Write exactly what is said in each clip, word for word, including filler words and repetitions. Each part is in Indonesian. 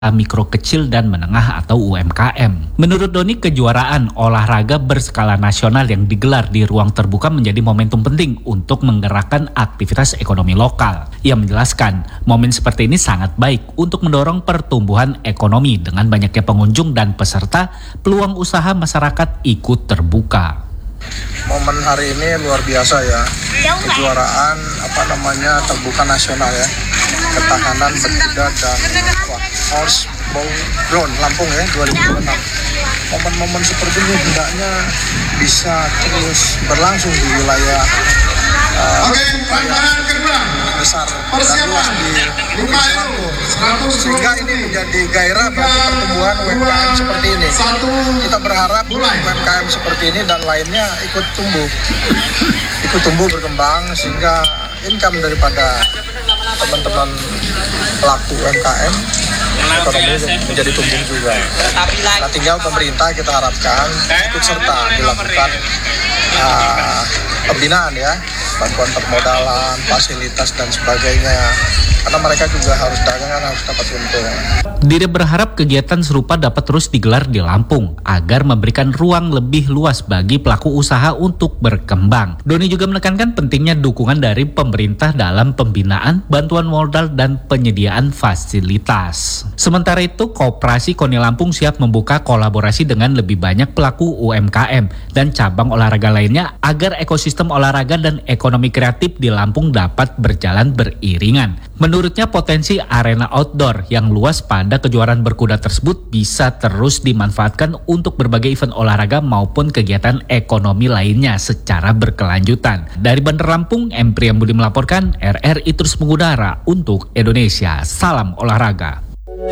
mikro kecil dan menengah atau U M K M. Menurut Doni, kejuaraan olahraga berskala nasional yang digelar di ruang terbuka menjadi momentum penting untuk menggerakkan aktivitas ekonomi lokal. Ia menjelaskan, momen seperti ini sangat baik untuk mendorong pertumbuhan ekonomi dengan banyaknya pengunjung dan peserta, peluang usaha masyarakat ikut terbuka. Momen hari ini luar biasa ya, kejuaraan apa namanya terbuka nasional ya, ketahanan berkuda dan wah, horse bow drone Lampung ya dua ribu dua puluh enam. Momen-momen seperti ini hendaknya bisa terus berlangsung di wilayah uh, besar dan luas di Lampung, sehingga ini menjadi gairah bagi pertumbuhan U M K M seperti ini. Kita berharap U M K M seperti ini dan lainnya ikut tumbuh, ikut tumbuh berkembang sehingga income daripada teman-teman pelaku U M K M ekonomi menjadi tumbuh juga. Nah, tinggal pemerintah kita harapkan ikut serta dilakukan uh, pembinaan ya, bantuan permodalan, fasilitas dan sebagainya. Karena mereka juga harus dagangan, harus dapat untung. Diri berharap kegiatan serupa dapat terus digelar di Lampung agar memberikan ruang lebih luas bagi pelaku usaha untuk berkembang. Doni juga menekankan pentingnya dukungan dari pemerintah dalam pembinaan, bantuan modal, dan penyediaan fasilitas. Sementara itu, Koperasi Koni Lampung siap membuka kolaborasi dengan lebih banyak pelaku U M K M dan cabang olahraga lainnya agar ekosistem olahraga dan ekonomi kreatif di Lampung dapat berjalan beriringan. Menurutnya, potensi arena outdoor yang luas pada kejuaraan berkuda tersebut bisa terus dimanfaatkan untuk berbagai event olahraga maupun kegiatan ekonomi lainnya secara berkelanjutan. Dari Bandar Lampung, M. Priyambudi melaporkan, R R I terus mengudara untuk Indonesia. Salam olahraga.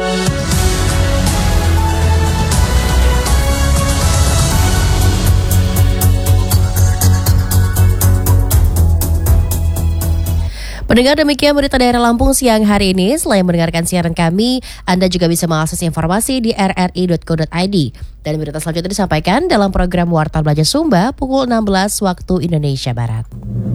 Pendengar, demikian berita daerah Lampung siang hari ini. Selain mendengarkan siaran kami, Anda juga bisa mengakses informasi di r r i dot co dot i d. Dan berita selanjutnya disampaikan dalam program Warta Belajar Sumba pukul enam belas waktu Indonesia Barat.